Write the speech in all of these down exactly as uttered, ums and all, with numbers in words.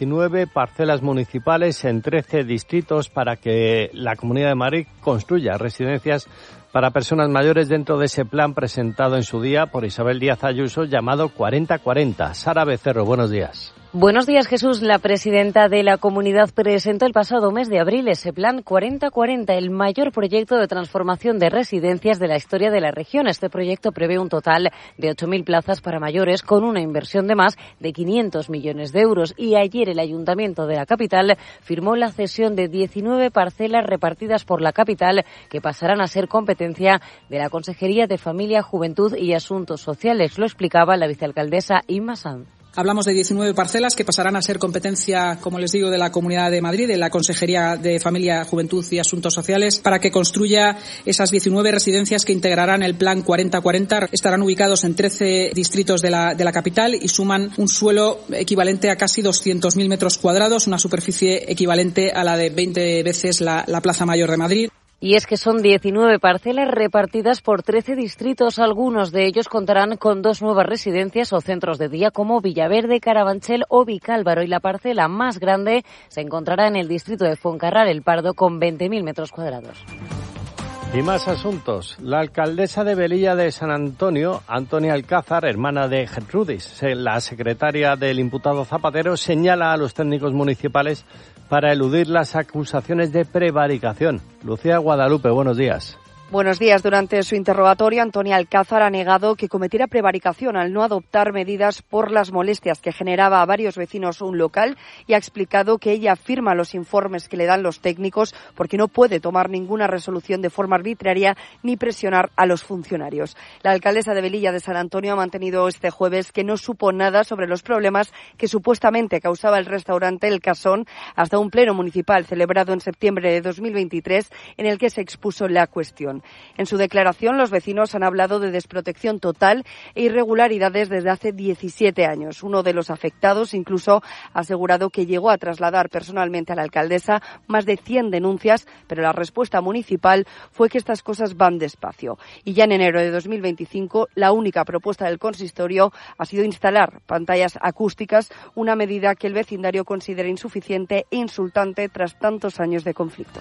diecinueve parcelas municipales en trece distritos para que la Comunidad de Madrid construya residencias para personas mayores dentro de ese plan presentado en su día por Isabel Díaz Ayuso llamado cuarenta cuarenta. Sara Becerro, buenos días. Buenos días, Jesús. La presidenta de la comunidad presentó el pasado mes de abril ese plan cuarenta cuarenta, el mayor proyecto de transformación de residencias de la historia de la región. Este proyecto prevé un total de ocho mil plazas para mayores con una inversión de más de quinientos millones de euros. Y ayer el Ayuntamiento de la capital firmó la cesión de diecinueve parcelas repartidas por la capital que pasarán a ser competencia de la Consejería de Familia, Juventud y Asuntos Sociales. Lo explicaba la vicealcaldesa Inma Sanz. Hablamos de diecinueve parcelas que pasarán a ser competencia, como les digo, de la Comunidad de Madrid, de la Consejería de Familia, Juventud y Asuntos Sociales, para que construya esas diecinueve residencias que integrarán el plan cuarenta cuarenta. Estarán ubicados en trece distritos de la, de la capital y suman un suelo equivalente a casi doscientos mil metros cuadrados, una superficie equivalente a la de veinte veces la, la Plaza Mayor de Madrid. Y es que son diecinueve parcelas repartidas por trece distritos. Algunos de ellos contarán con dos nuevas residencias o centros de día como Villaverde, Carabanchel o Vicálvaro. Y la parcela más grande se encontrará en el distrito de Fuencarral, El Pardo, con veinte mil metros cuadrados. Y más asuntos. La alcaldesa de Velilla de San Antonio, Antonia Alcázar, hermana de Gertrudis, la secretaria del imputado Zapatero, señala a los técnicos municipales para eludir las acusaciones de prevaricación. Lucía Guadalupe, buenos días. Buenos días. Durante su interrogatorio, Antonia Alcázar ha negado que cometiera prevaricación al no adoptar medidas por las molestias que generaba a varios vecinos un local y ha explicado que ella firma los informes que le dan los técnicos porque no puede tomar ninguna resolución de forma arbitraria ni presionar a los funcionarios. La alcaldesa de Velilla de San Antonio ha mantenido este jueves que no supo nada sobre los problemas que supuestamente causaba el restaurante El Casón hasta un pleno municipal celebrado en septiembre de dos mil veintitrés en el que se expuso la cuestión. En su declaración, los vecinos han hablado de desprotección total e irregularidades desde hace diecisiete años. Uno de los afectados incluso ha asegurado que llegó a trasladar personalmente a la alcaldesa más de cien denuncias, pero la respuesta municipal fue que estas cosas van despacio. Y ya en enero de dos mil veinticinco, la única propuesta del consistorio ha sido instalar pantallas acústicas, una medida que el vecindario considera insuficiente e insultante tras tantos años de conflicto.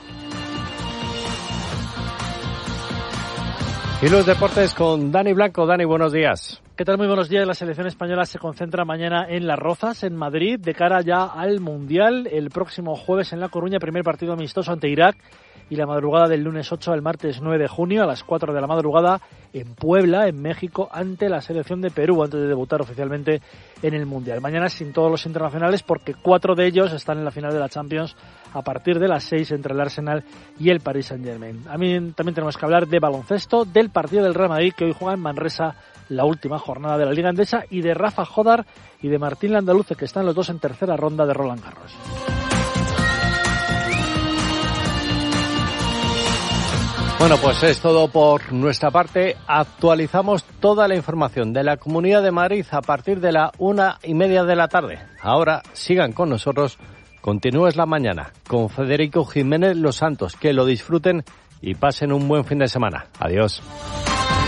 Y los deportes con Dani Blanco. Dani, buenos días. ¿Qué tal? Muy buenos días. La selección española se concentra mañana en Las Rozas, en Madrid, de cara ya al Mundial. El próximo jueves en La Coruña, primer partido amistoso ante Irak. Y la madrugada del lunes ocho al martes nueve de junio, a las cuatro de la madrugada, en Puebla, en México, ante la selección de Perú, antes de debutar oficialmente en el Mundial. Mañana sin todos los internacionales, porque cuatro de ellos están en la final de la Champions a partir de las seis entre el Arsenal y el Paris Saint-Germain. A mí también tenemos que hablar de baloncesto, del partido del Real Madrid, que hoy juega en Manresa la última jornada de la Liga Endesa, y de Rafa Jodar y de Martín Landaluce, que están los dos en tercera ronda de Roland Garros. Bueno, pues es todo por nuestra parte. Actualizamos toda la información de la Comunidad de Madrid a partir de la una y media de la tarde. Ahora sigan con nosotros. Continúes la mañana con Federico Jiménez Los Santos. Que lo disfruten y pasen un buen fin de semana. Adiós.